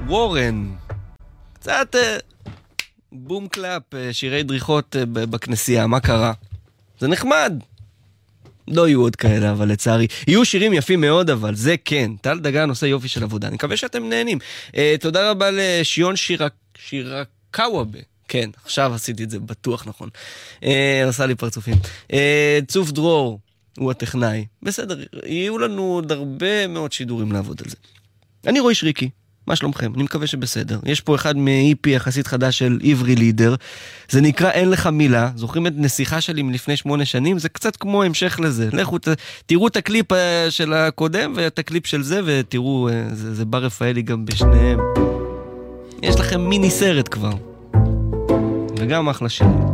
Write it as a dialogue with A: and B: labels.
A: וורן. קצת בום קלאפ, שירי דריכות בכנסייה, מה קרה? זה נחמד. לא יהיו עוד כאלה, אבל לצערי. יהיו שירים יפים מאוד, אבל זה כן. טל דגן עושה יופי של עבודה. אני מקווה שאתם נהנים. תודה רבה לשיון שירקאוובה. כן, עכשיו עשיתי את זה בטוח נכון. עשה לי פרצופים. צוף דרור הוא הטכנאי. בסדר, יהיו לנו עוד הרבה מאוד שידורים לעבוד על זה. אני רועי שריקי. מה שלומכם? אני מקווה שבסדר. יש פה אחד מ-EP יחסית חדש של עברי לידר. זה נקרא אין לך מילה. זוכרים את נסיכה שלי מלפני 8 שנים? זה קצת כמו המשך לזה. לכו, תראו את הקליפ של הקודם ואת הקליפ של זה, ותראו, זה בר רפאלי גם בשניהם. יש לכם מיני סרט כבר. וגם אחלה שירים.